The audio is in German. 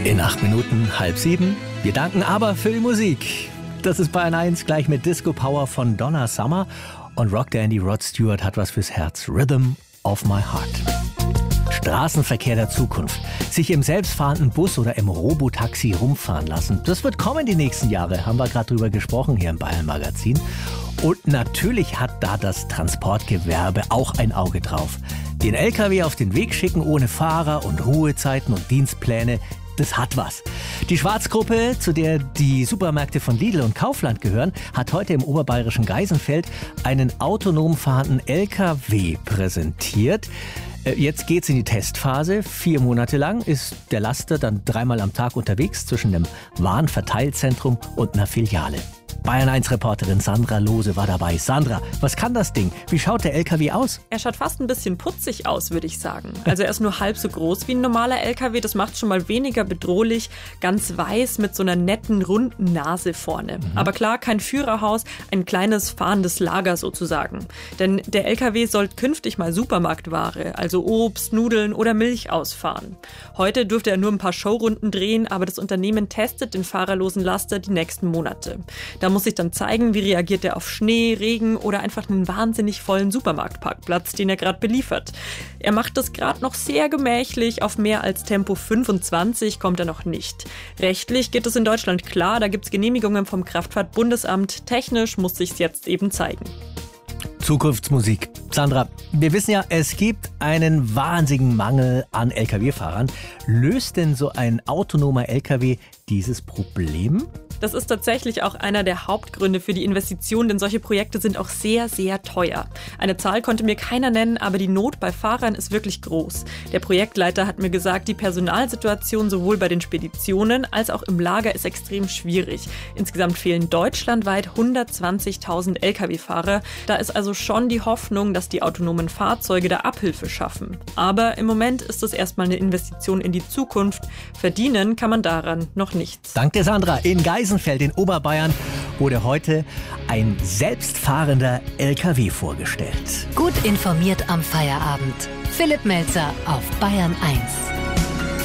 In 8 Minuten, 6:30. Wir danken aber für die Musik. Das ist Bayern 1 gleich mit Disco Power von Donna Summer. Und Rockdandy Rod Stewart hat was fürs Herz. Rhythm of my heart. Straßenverkehr der Zukunft. Sich im selbstfahrenden Bus oder im Robotaxi rumfahren lassen. Das wird kommen die nächsten Jahre. Haben wir gerade drüber gesprochen hier im Bayern Magazin. Und natürlich hat da das Transportgewerbe auch ein Auge drauf. Den LKW auf den Weg schicken ohne Fahrer und Ruhezeiten und Dienstpläne, das hat was. Die Schwarzgruppe, zu der die Supermärkte von Lidl und Kaufland gehören, hat heute im oberbayerischen Geisenfeld einen autonom fahrenden LKW präsentiert. Jetzt geht's in die Testphase. 4 Monate lang ist der Laster dann 3-mal am Tag unterwegs zwischen einem Warenverteilzentrum und einer Filiale. Bayern 1-Reporterin Sandra Lose war dabei. Sandra, was kann das Ding? Wie schaut der LKW aus? Er schaut fast ein bisschen putzig aus, würde ich sagen. Also er ist nur halb so groß wie ein normaler LKW. Das macht schon mal weniger bedrohlich. Ganz weiß mit so einer netten, runden Nase vorne. Aber klar, kein Führerhaus, ein kleines fahrendes Lager sozusagen. Denn der LKW soll künftig mal Supermarktware, also Obst, Nudeln oder Milch ausfahren. Heute dürfte er nur ein paar Showrunden drehen, aber das Unternehmen testet den fahrerlosen Laster die nächsten Monate. Da muss sich dann zeigen, wie reagiert er auf Schnee, Regen oder einfach einen wahnsinnig vollen Supermarktparkplatz, den er gerade beliefert. Er macht das gerade noch sehr gemächlich, auf mehr als Tempo 25 kommt er noch nicht. Rechtlich geht es in Deutschland klar, da gibt es Genehmigungen vom Kraftfahrtbundesamt. Technisch muss sich's jetzt eben zeigen. Zukunftsmusik. Sandra, wir wissen ja, es gibt einen wahnsinnigen Mangel an Lkw-Fahrern. Löst denn so ein autonomer Lkw dieses Problem? Das ist tatsächlich auch einer der Hauptgründe für die Investition, denn solche Projekte sind auch sehr, sehr teuer. Eine Zahl konnte mir keiner nennen, aber die Not bei Fahrern ist wirklich groß. Der Projektleiter hat mir gesagt, die Personalsituation sowohl bei den Speditionen als auch im Lager ist extrem schwierig. Insgesamt fehlen deutschlandweit 120.000 Lkw-Fahrer. Da ist also schon die Hoffnung, dass die autonomen Fahrzeuge da Abhilfe schaffen. Aber im Moment ist es erstmal eine Investition in die Zukunft. Verdienen kann man daran noch nichts. Danke, Sandra. In Geisenfeld in Oberbayern wurde heute ein selbstfahrender LKW vorgestellt. Gut informiert am Feierabend. Philipp Melzer auf Bayern 1.